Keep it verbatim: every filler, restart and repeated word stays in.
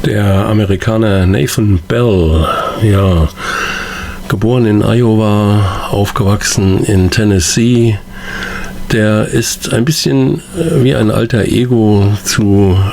Der Amerikaner Nathan Bell, ja, geboren in Iowa, aufgewachsen in Tennessee, der ist ein bisschen wie ein alter Ego zu